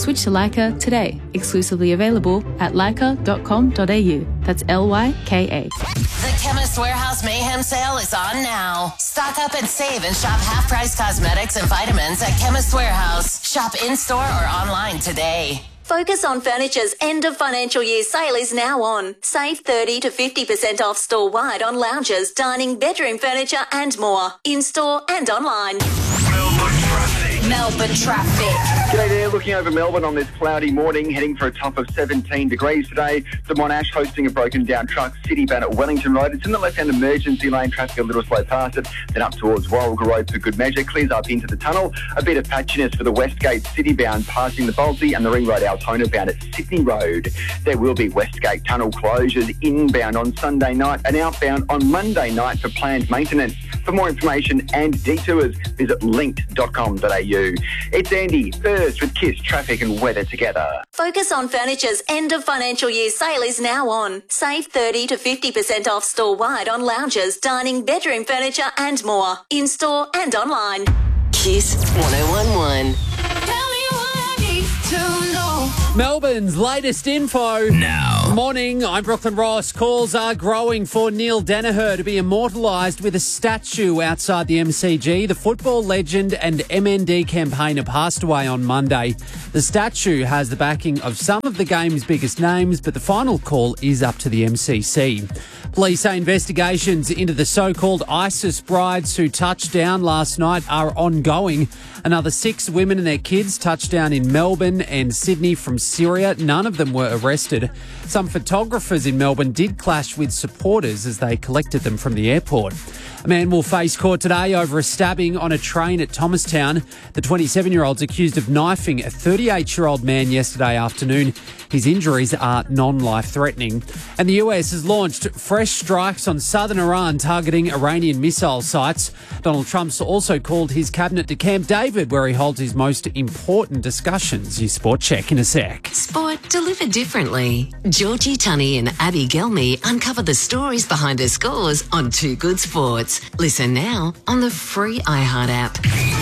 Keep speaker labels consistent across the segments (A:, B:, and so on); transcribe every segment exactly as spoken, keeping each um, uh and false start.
A: Switch to Leica today. Exclusively available at leica dot com dot a u. That's L Y K A.
B: The Chemist Warehouse Mayhem Sale is on now. Stock up and save and shop half-price cosmetics and vitamins at Chemist Warehouse. Shop in-store or online today.
C: Focus on Furniture's end of financial year sale is now on. Save thirty to fifty percent off store-wide on lounges, dining, bedroom furniture and more. In-store and online.
D: Melbourne traffic.
B: Melbourne traffic.
E: G'day there, looking over Melbourne on this cloudy morning, heading for a top of seventeen degrees today. The Monash hosting a broken down truck, Citiban at Wellington Road. It's in the left-hand emergency lane, traffic a little slow past it. Then up towards Warragul Road for good measure, clears up into the tunnel. A bit of patchiness for the Westgate Citybound passing the Balti and the Ring Road Altona bound at Sydney Road. There will be Westgate tunnel closures inbound on Sunday night and outbound on Monday night for planned maintenance. For more information and detours, visit linked dot com dot a u. It's Andy, first with Kiss Traffic and Weather together.
C: Focus on Furniture's end of financial year sale is now on. Save thirty to fifty percent off store-wide on lounges, dining, bedroom furniture and more. In-store and online.
B: Kiss one oh one one.
F: Tell me what I need to know.
G: Melbourne's latest info.
D: Now.
G: Morning, I'm Brooklyn Ross. Calls are growing for Neil Danaher to be immortalised with a statue outside the M C G. The football legend and M N D campaigner passed away on Monday. The statue has the backing of some of the game's biggest names, but the final call is up to the M C C. Police say investigations into the so-called ISIS brides who touched down last night are ongoing. Another six women and their kids touched down in Melbourne and Sydney from Syria. None of them were arrested. Some photographers in Melbourne did clash with supporters as they collected them from the airport. A man will face court today over a stabbing on a train at Thomastown. The twenty-seven-year-old's accused of knifing a thirty-eight-year-old man yesterday afternoon. His injuries are non-life-threatening. And the U S has launched fresh strikes on southern Iran targeting Iranian missile sites. Donald Trump's also called his cabinet to Camp David, where he holds his most important discussions. Your sport check in a sec.
H: Sport delivered differently. Georgie Tunney and Abby Gelmy uncover the stories behind the scores on Two Good Sports. Listen now on the free iHeart app.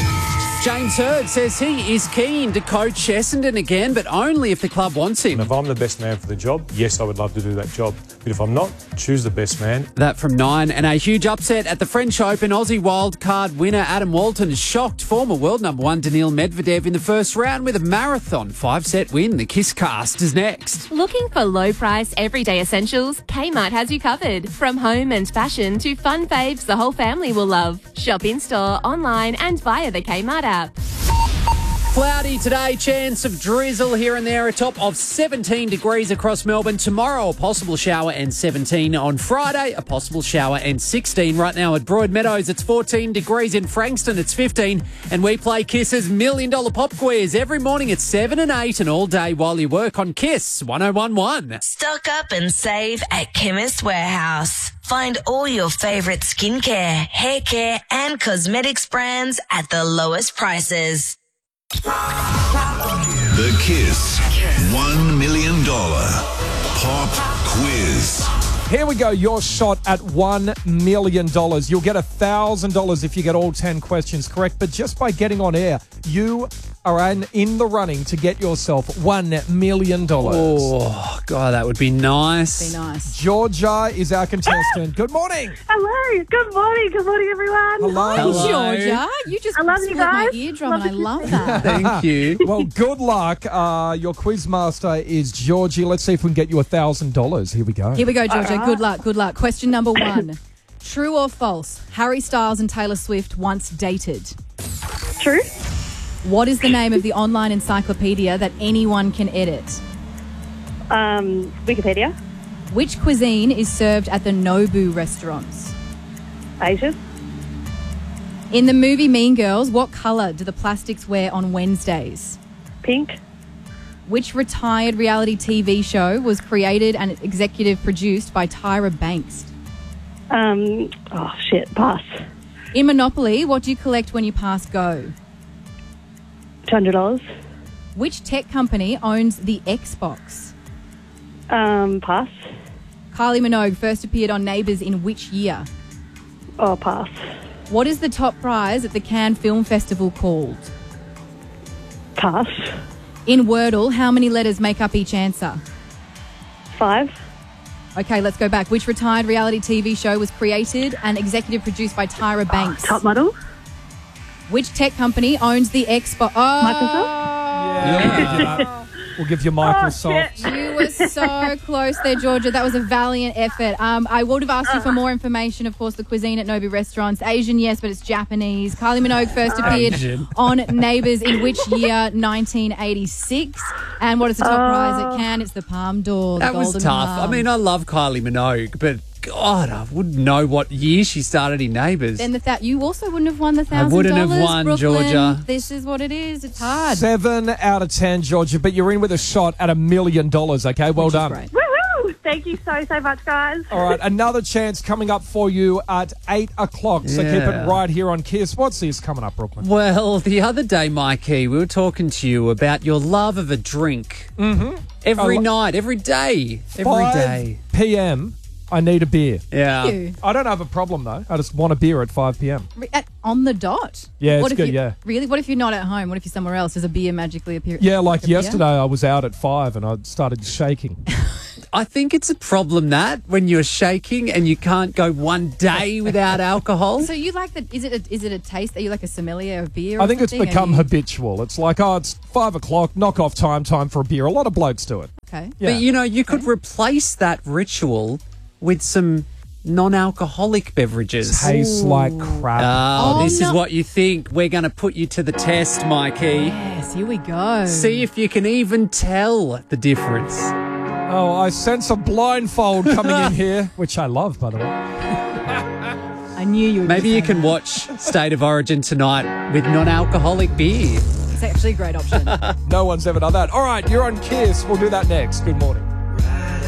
G: James Hird says he is keen to coach Essendon again, but only if the club wants him.
I: If I'm the best man for the job, yes, I would love to do that job. But if I'm not, choose the best man.
G: That from nine. And a huge upset at the French Open. Aussie wildcard winner Adam Walton shocked former world number one Daniil Medvedev in the first round with a marathon five-set win. The Kiss Cast is next.
J: Looking for low-price, everyday essentials? Kmart has you covered. From home and fashion to fun faves the whole family will love. Shop in-store, online and via the Kmart app.
G: Cloudy today, chance of drizzle here and there, a top of seventeen degrees across Melbourne. Tomorrow, a possible shower and seventeen. On Friday, a possible shower and sixteen. Right now at Broadmeadows, it's fourteen degrees. In Frankston, it's fifteen. And we play Kiss's Million Dollar Pop Quiz every morning at seven and eight and all day while you work on Kiss one oh one one.
B: Stock up and save at Chemist Warehouse. Find all your favourite skincare, hair care and cosmetics brands at the lowest prices.
D: The Kiss one million dollars Pop Quiz.
K: Here we go, your shot at one million dollars. You'll get one thousand dollars if you get all ten questions correct, but just by getting on air, you are in, in the running to get yourself one million dollars.
G: Oh, God, that would be nice.
L: Be nice.
K: Georgia is our contestant. Good morning.
M: Hello. Good morning. Good morning, everyone.
K: Hello.
L: Hi, Georgia. You just
M: I love you
L: split
M: guys.
L: my eardrum
M: Love
L: and I
M: to
L: love
M: listen.
L: that.
G: Thank you.
K: Well, good luck. Uh, your quiz master is Georgie. Let's see if we can get you one thousand dollars. Here we go.
L: Here we go, Georgia.
M: All right.
L: Good luck. Good luck. Question number one. True or false? Harry Styles and Taylor Swift once dated.
M: True.
L: What is the name of the online encyclopedia that anyone can edit?
M: Um, Wikipedia.
L: Which cuisine is served at the Nobu restaurants?
M: Asian.
L: In the movie Mean Girls, what colour do the plastics wear on Wednesdays?
M: Pink.
L: Which retired reality T V show was created and executive produced by Tyra Banks?
M: Um, oh, shit. Pass.
L: In Monopoly, what do you collect when you pass go?
M: two hundred dollars.
L: Which tech company owns the Xbox?
M: Um, pass.
L: Kylie Minogue first appeared on Neighbours in which year?
M: Oh, pass.
L: What is the top prize at the Cannes Film Festival called?
M: Pass.
L: In Wordle, how many letters make up each answer?
M: Five.
L: Okay, let's go back. Which retired reality T V show was created and executive produced by Tyra Banks?
M: Top model.
L: Which tech company owns the Xbox? Oh,
K: Yeah. We'll give you Microsoft.
L: you were so close there, Georgia. That was a valiant effort. Um, I would have asked you for more information. Of course, the cuisine at Nobu restaurants. Asian, yes, but it's Japanese. Kylie Minogue first appeared
G: Asian.
L: on Neighbours in which year? nineteen eighty-six. And what is the top
M: Oh.
L: prize at Cannes? It's the Palme d'Or. The
G: That was
L: Golden
G: tough.
L: Palm.
G: I mean, I love Kylie Minogue, but God, I wouldn't know what year she started in Neighbours.
L: Then the th- you also wouldn't have won the thousand dollars.
G: wouldn't have won,
L: Brooklyn.
G: Georgia.
L: This is what it is. It's hard.
K: Seven out of ten, Georgia, but you're in with a shot at a million dollars, okay? Well
L: Which is
K: done.
L: great.
M: Woohoo! Thank you so, so much, guys.
K: All right, another chance coming up for you at eight o'clock, so keep
G: Yeah.
K: it right here on Kiss. What's this coming up, Brooklyn?
G: Well, the other day, Mikey, we were talking to you about your love of a drink.
K: Mm-hmm.
G: Every
K: I lo-
G: night, every day, every day.
K: five p.m. I need a beer.
G: Yeah.
L: You.
K: I don't have a problem, though. I just want a beer at five p.m.
L: Re- At, on the dot.
K: Yeah,
L: what
K: it's
L: if
K: good,
L: you,
K: yeah.
L: Really? What if you're not at home? What if you're somewhere else? Does a beer magically appear?
K: Yeah, like
L: a beer?
K: yesterday, I was out at five and I started shaking.
G: I think it's a problem that when you're shaking and you can't go one day without alcohol.
L: So you like the? Is it? A, is it a taste? Are you like a sommelier of beer? Or
K: I think it's
L: something? Are
K: become
L: you-
K: habitual. It's like, oh, it's five o'clock, knock off time, time for a beer. A lot of blokes do it.
L: Okay.
K: Yeah.
G: But, you know, you could replace that ritual with some non-alcoholic beverages.
K: Tastes like crap.
G: Oh,
L: Oh,
G: this
L: no.
G: is what you think. We're going to put you to the test, Mikey.
L: Yes. Here we go.
G: See if you can even tell the difference.
K: Oh, I sense a blindfold coming in here, which I love, by the way.
L: I knew you. Would
G: Maybe
L: be
G: you
L: saying
G: can watch State of Origin tonight with non-alcoholic beer.
L: that. It's actually a great option.
K: No one's ever done that. All right, you're on Kiss. We'll do that next. Good morning.